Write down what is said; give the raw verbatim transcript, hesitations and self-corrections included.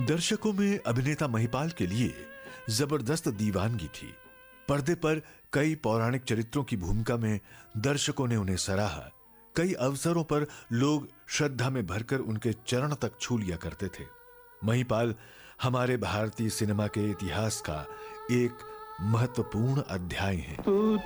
दर्शकों में अभिनेता महिपाल के लिए जबरदस्त दीवानगी थी। पर्दे पर कई पौराणिक चरित्रों की भूमिका में दर्शकों ने उन्हें सराहा। कई अवसरों पर लोग श्रद्धा में भरकर उनके चरण तक छू लिया करते थे। महिपाल हमारे भारतीय सिनेमा के इतिहास का एक महत्वपूर्ण अध्याय हैं।